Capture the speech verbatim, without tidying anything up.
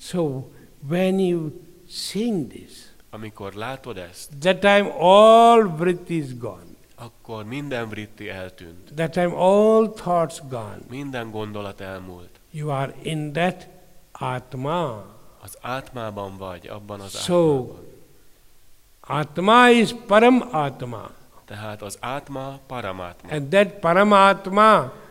So when you sing this, amikor látod ezt, that time all vritti is gone. akkor minden vritti eltűnt. That time all thoughts gone. Minden gondolat elmúlt. You are in that Atma. Az átmában vagy, abban az So, átmában. Atma is Param Atma. Tehát az átma Paramatma. And that Paramatma